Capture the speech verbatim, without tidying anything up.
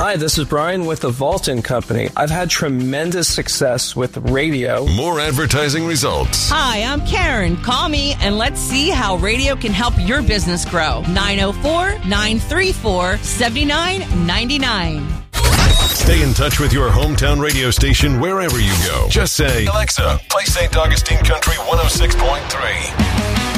Hi, this is Brian with the Vaulton Company. I've had tremendous success with radio. More advertising results. Hi, I'm Karen. Call me and let's see how radio can help your business grow. nine oh four, nine three four, seven nine nine nine. Stay in touch with your hometown radio station wherever you go. Just say, Alexa, play Saint Augustine Country one oh six point three.